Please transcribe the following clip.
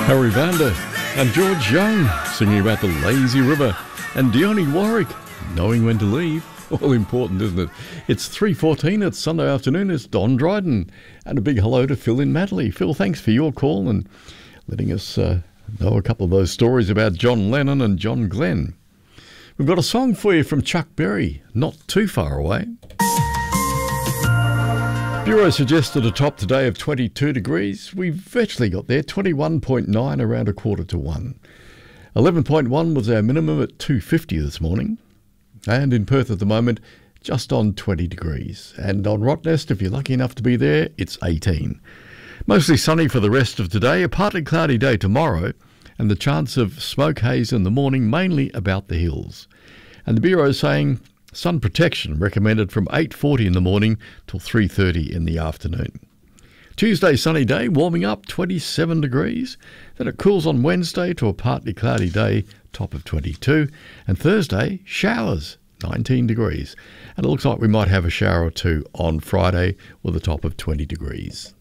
Harry Vanda and George Young singing about the lazy river, and Dionne Warwick, knowing when to leave. All important, isn't it? It's 3:14, it's Sunday afternoon, it's Don Dryden, and a big hello to Phil in Manly. Phil, thanks for your call and letting us know a couple of those stories about John Lennon and John Glenn. We've got a song for you from Chuck Berry, Not Too Far Away. Bureau suggested a top today of 22 degrees. We've virtually got there, 21.9 around 1:45. 11.1 was our minimum at 2:50 this morning. And in Perth at the moment, just on 20 degrees. And on Rottnest, if you're lucky enough to be there, it's 18. Mostly sunny for the rest of today, a partly cloudy day tomorrow, and the chance of smoke haze in the morning, mainly about the hills. And the Bureau is saying sun protection recommended from 8:40 in the morning till 3:30 in the afternoon. Tuesday, sunny day, warming up 27 degrees. Then it cools on Wednesday to a partly cloudy day, top of 22. And Thursday, showers, 19 degrees. And it looks like we might have a shower or two on Friday with a top of 20 degrees.